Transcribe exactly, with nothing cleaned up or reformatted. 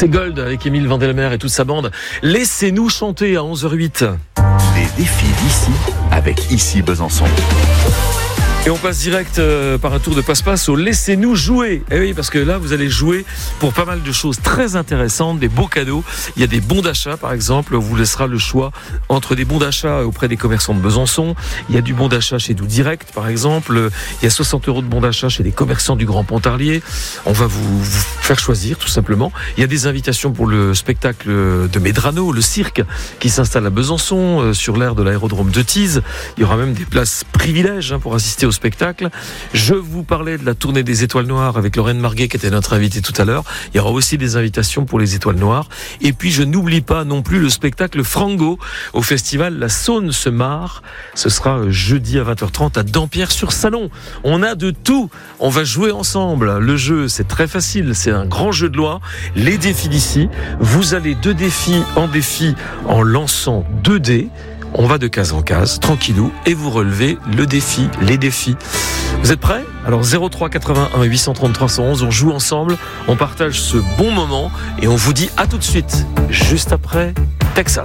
C'est Gold avec Émile Vandelmer et toute sa bande. Laissez-nous chanter à onze heures zéro huit. Les défis d'ici avec Ici Besançon. Et on passe direct euh, par un tour de passe-passe au Laissez-nous jouer. Eh oui, parce que là, vous allez jouer pour pas mal de choses très intéressantes, des beaux cadeaux. Il y a des bons d'achat, par exemple. On vous laissera le choix entre des bons d'achat auprès des commerçants de Besançon. Il y a du bon d'achat chez Doux Direct, par exemple. Il y a soixante euros de bon d'achat chez les commerçants du Grand Pontarlier. On va vous, vous faire choisir, tout simplement. Il y a des invitations pour le spectacle de Medrano, le cirque, qui s'installe à Besançon, euh, sur l'aire de l'aérodrome de Tise. Il y aura même des places privilèges hein, pour assister au spectacle. Je vous parlais de la tournée des Étoiles Noires avec Lorraine Marguet qui était notre invitée tout à l'heure. Il y aura aussi des invitations pour les Étoiles Noires. Et puis je n'oublie pas non plus le spectacle Frango au festival La Saône se marre. Ce sera jeudi à vingt heures trente à Dampierre-sur-Salon. On a de tout. On va jouer ensemble. Le jeu, c'est très facile. C'est un grand jeu de loi. Les défis d'ici. Vous allez de défi en défi en lançant deux dés. On va de case en case, tranquillou, et vous relevez le défi, les défis. Vous êtes prêts ? Alors zéro trois quatre-vingt-un huit cent trente-trois cent onze, on joue ensemble, on partage ce bon moment et on vous dit à tout de suite, juste après Texas.